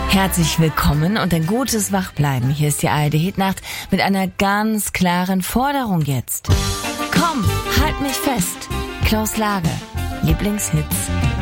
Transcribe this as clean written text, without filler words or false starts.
Herzlich willkommen und ein gutes Wachbleiben. Hier ist die ARD-Hitnacht mit einer ganz klaren Forderung jetzt. Komm, halt mich fest. Klaus Lage. Lieblingshits